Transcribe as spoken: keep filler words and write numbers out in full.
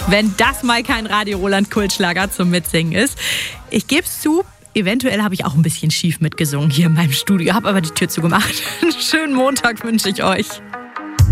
Wenn das mal kein Radio Roland Kultschlager zum Mitsingen ist. Ich gebe es zu, eventuell habe ich auch ein bisschen schief mitgesungen hier in meinem Studio, habe aber die Tür zugemacht. Einen schönen Montag wünsche ich euch.